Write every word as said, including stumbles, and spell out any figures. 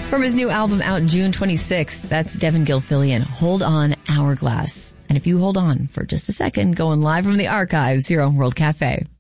From his new album out June twenty-sixth, that's Devin Gilfillian, Hold On, Hourglass. And if you hold on for just a second, going live from the archives here on World Cafe.